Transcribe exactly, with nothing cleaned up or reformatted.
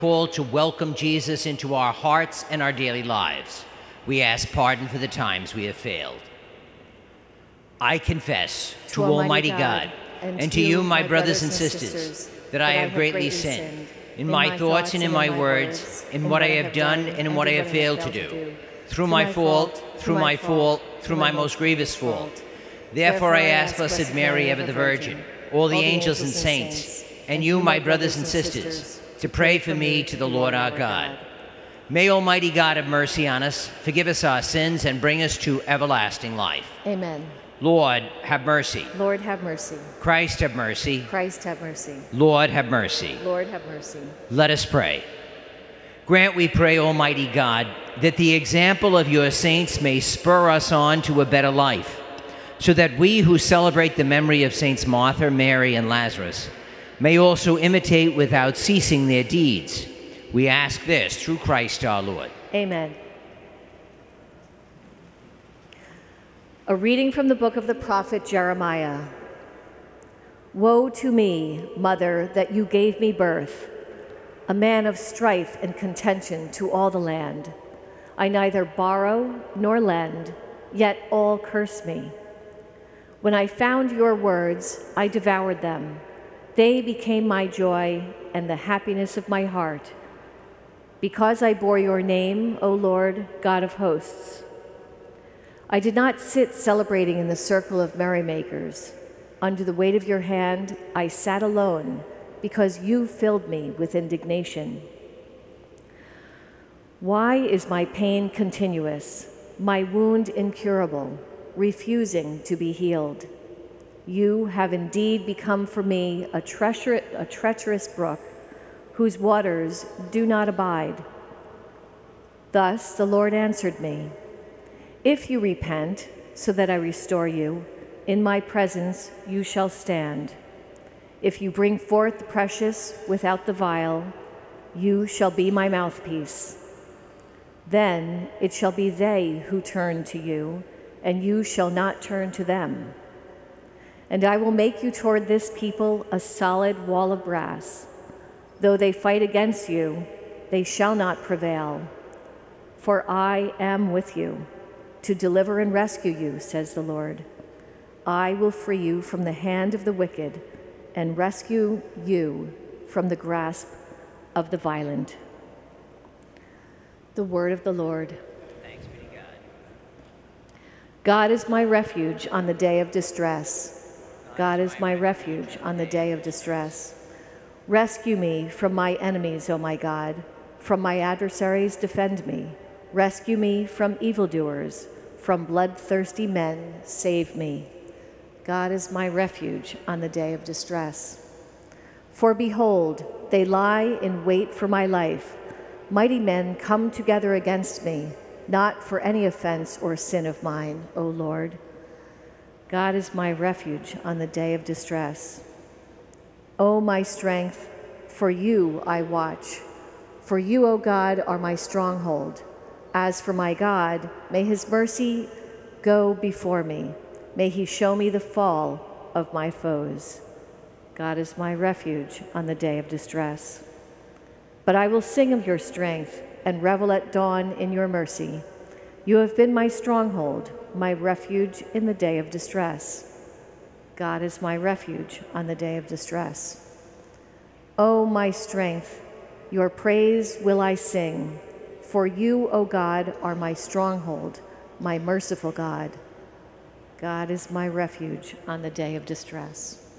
called to welcome Jesus into our hearts and our daily lives. We ask pardon for the times we have failed. I confess to, to Almighty God, God and, and to you, my brothers and sisters, sisters that, that I have greatly sinned in my thoughts and in my words, in what I have done and in what I have failed to do, through my fault, through my fault, through my most grievous fault. Therefore I ask Blessed Mary, ever the Virgin, all the angels and saints, and you, my brothers and sisters, to pray for me to the Lord our God. May Almighty God have mercy on us, forgive us our sins, and bring us to everlasting life. Amen. Lord, have mercy. Lord, have mercy. Christ, have mercy. Christ, have mercy. Lord, have mercy. Lord, have mercy. Let us pray. Grant, we pray, Almighty God, that the example of your saints may spur us on to a better life, so that we who celebrate the memory of Saints Martha, Mary, and Lazarus may also imitate without ceasing their deeds. We ask this through Christ our Lord. Amen. A reading from the book of the prophet Jeremiah. Woe to me, mother, that you gave me birth, a man of strife and contention to all the land. I neither borrow nor lend, yet all curse me. When I found your words, I devoured them. They became my joy and the happiness of my heart, because I bore your name, O Lord, God of hosts. I did not sit celebrating in the circle of merrymakers. Under the weight of your hand, I sat alone, because you filled me with indignation. Why is my pain continuous, my wound incurable, refusing to be healed? You have indeed become for me a, treacher a treacherous brook, whose waters do not abide. Thus the Lord answered me, if you repent, so that I restore you, in my presence you shall stand. If you bring forth the precious without the vile, you shall be my mouthpiece. Then it shall be they who turn to you, and you shall not turn to them. And I will make you toward this people a solid wall of brass. Though they fight against you, they shall not prevail. For I am with you, to deliver and rescue you, says the Lord. I will free you from the hand of the wicked and rescue you from the grasp of the violent. The word of the Lord. Thanks be to God. God is my refuge on the day of distress. God is my refuge on the day of distress. Rescue me from my enemies, O my God. From my adversaries, defend me. Rescue me from evildoers. From bloodthirsty men, save me. God is my refuge on the day of distress. For behold, they lie in wait for my life. Mighty men come together against me, not for any offense or sin of mine, O Lord. God is my refuge on the day of distress. O my strength, for you I watch. For you, O God, are my stronghold. As for my God, may his mercy go before me. May he show me the fall of my foes. God is my refuge on the day of distress. But I will sing of your strength and revel at dawn in your mercy. You have been my stronghold, my refuge in the day of distress. God is my refuge on the day of distress. O my strength, your praise will I sing. For you, O God, are my stronghold, my merciful God. God is my refuge on the day of distress.